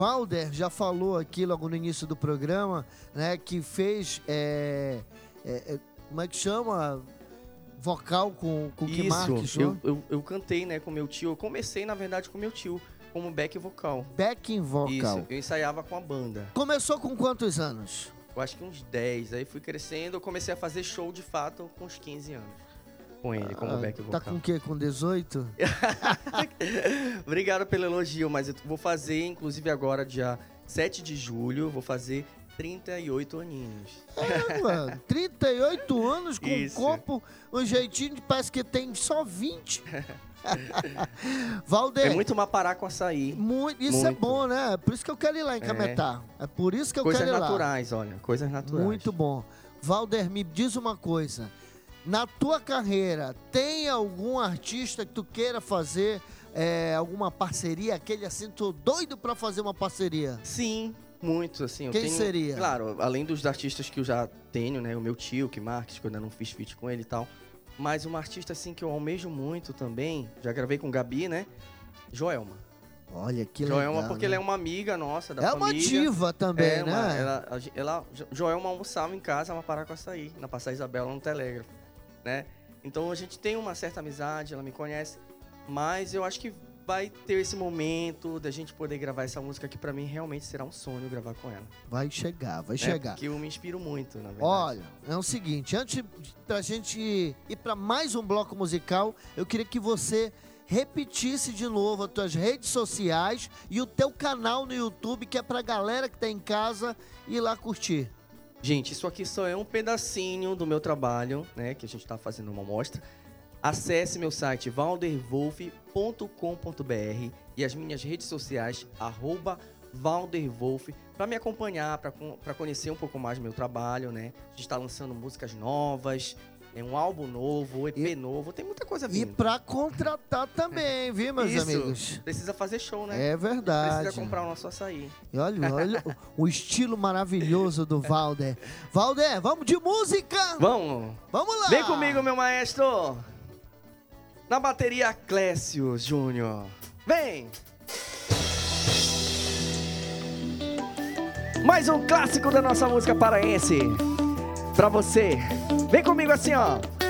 Valder já falou aqui logo no início do programa, né, que fez, como é que chama? Vocal com o que Marques, eu cantei, né, com meu tio. Eu comecei, na verdade, com meu tio, como back vocal. Backing vocal. Isso, eu ensaiava com a banda. Começou com quantos anos? Eu acho que uns 10. Aí fui crescendo, eu comecei a fazer show de fato com uns 15 anos. Com ele, como back vocal. Tá com o quê? Com 18? Obrigado pelo elogio, mas eu vou fazer, inclusive agora, dia 7 de julho, vou fazer 38 aninhos. Mano, 38 anos com um Isso. corpo, um jeitinho de parece que tem só 20. Valder. É muito mapará com açaí. Isso é bom, né? É por isso que eu quero ir lá em Cametá. É por isso que eu quero ir lá. Coisas naturais, olha. Coisas naturais. Muito bom. Valder, me diz uma coisa. Na tua carreira, tem algum artista que tu queira fazer alguma parceria? Aquele assim, tô doido pra fazer uma parceria. Sim, muitos, assim. Quem seria? Claro, além dos artistas que eu já tenho, né? O meu tio, que Marques, que eu ainda não fiz feat com ele e tal. Mas uma artista, assim, que eu almejo muito também, já gravei com Gabi, né? Joelma. Olha, que Joelma, legal. porque ela é uma amiga nossa, da família. família. É uma diva também, né? Joelma almoçava em casa, uma parada com açaí, na Praça Isabela, no Telégrafo, né? Então a gente tem uma certa amizade, ela me conhece, mas eu acho que vai ter esse momento da gente poder gravar essa música que pra mim realmente será um sonho gravar com ela. Vai chegar, vai chegar. Porque eu me inspiro muito, na verdade. Olha, é o seguinte, antes da gente ir pra mais um bloco musical, eu queria que você repetisse de novo as tuas redes sociais e o teu canal no YouTube, que é pra galera que tá em casa ir lá curtir. Gente, isso aqui só é um pedacinho do meu trabalho, né? Que a gente tá fazendo uma amostra. Acesse meu site valderwolf.com.br e as minhas redes sociais, @valderwolf, para me acompanhar, para conhecer um pouco mais do meu trabalho, né? A gente está lançando músicas novas, um álbum novo, EP novo, tem muita coisa vindo. E para contratar também, viu, meus amigos? Precisa fazer show, né? É verdade. Precisa comprar o nosso açaí. E olha o estilo maravilhoso do Valder. Valder, vamos de música? Vamos! Vamos lá! Vem comigo, meu maestro! Na bateria, Clécio Júnior. Vem! Mais um clássico da nossa música paraense. Pra você. Vem comigo assim, ó.